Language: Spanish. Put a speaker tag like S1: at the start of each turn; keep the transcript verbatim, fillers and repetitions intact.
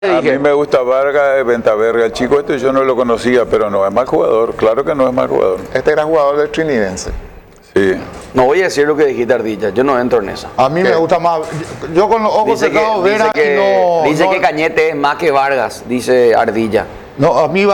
S1: A
S2: dije.
S1: mí me gusta Vargas de Ventaverga. El chico este yo no lo conocía, pero no es mal jugador. Claro que no es mal jugador.
S3: Este era jugador del Trinidense.
S1: Sí.
S2: No voy a decir lo que dijiste, Ardilla. Yo no entro en eso.
S3: A mí
S1: ¿Qué?
S3: me gusta más. Yo con los ojos
S2: Dice que,
S3: cerrados
S2: dice
S3: Vera
S2: que,
S3: y no.
S2: dice
S3: no-
S2: que Cañete es más que Vargas, dice Ardilla.
S3: No, a mí